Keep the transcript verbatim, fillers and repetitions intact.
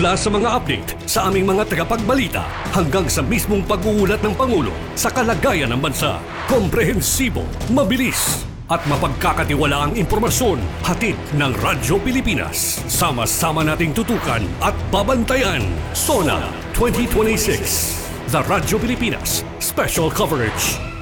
Mula sa mga update sa aming mga tagapagbalita hanggang sa mismong pag-uulat ng Pangulo sa kalagayan ng bansa. Komprehensibo, mabilis at mapagkakatiwalaang impormasyon hatid ng Radyo Pilipinas. Sama-sama nating tutukan at babantayan. SONA twenty twenty-six. The Radyo Pilipinas Special Coverage.